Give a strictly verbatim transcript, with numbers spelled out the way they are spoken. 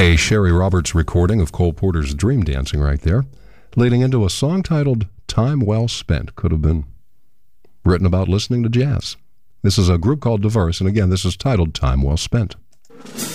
A Sherry Roberts recording of Cole Porter's Dream Dancing right there, leading into a song titled Time Well Spent. Could have been written about listening to jazz. This is a group called Diverse, and again, this is titled Time Well Spent.